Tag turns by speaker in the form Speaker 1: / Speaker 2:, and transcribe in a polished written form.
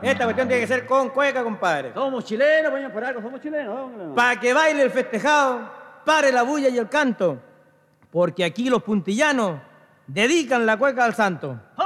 Speaker 1: Esta cuestión tiene que ser con cueca, compadre.
Speaker 2: Somos chilenos, pues, por algo somos chilenos.
Speaker 1: Para que baile el festejado, pare la bulla y el canto, porque aquí los puntillanos dedican la cueca al santo.